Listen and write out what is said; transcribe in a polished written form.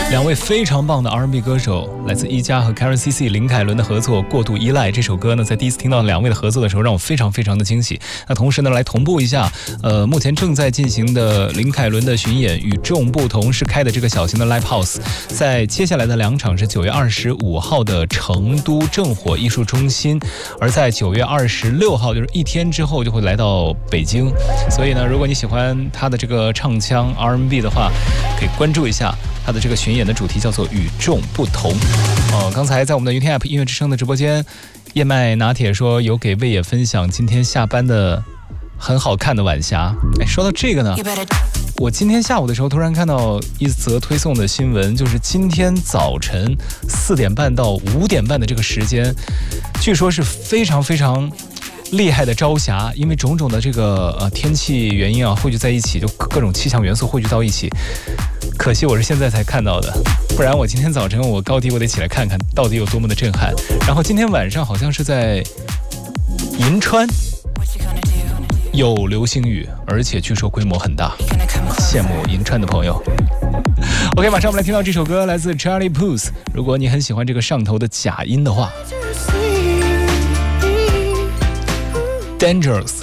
两位非常棒的 R&B 歌手，来自一加和 Karen CC 林凯伦的合作《过度依赖》这首歌呢，在第一次听到两位的合作的时候，让我非常的惊喜。那同时呢，来同步一下，目前正在进行的林凯伦的巡演与众不同是开的这个小型的 Live House， 在接下来的2场是9月25号的成都正火艺术中心，而在9月26号，就是1天之后就会来到北京。所以呢，如果你喜欢他的这个唱腔 R&B 的话，可以关注一下他的这个巡演的主题叫做与众不同。刚才在我们的云天 App 音乐之声的直播间，燕麦拿铁说有给魏野分享今天下班的很好看的晚霞。说到这个呢，我今天下午的时候突然看到一则推送的新闻，就是今天早晨4点半到5点半的这个时间，据说是非常厉害的朝霞，因为种种的这个天气原因啊汇聚在一起，就各种气象元素汇聚到一起。可惜我是现在才看到的，不然我今天早晨我高低我得起来看看到底有多么的震撼。然后今天晚上好像是在银川有流星雨，而且据说规模很大，羡慕银川的朋友。OK， 马上我们来听到这首歌，来自 Charlie Puth。如果你很喜欢这个上头的假音的话， Dangerous。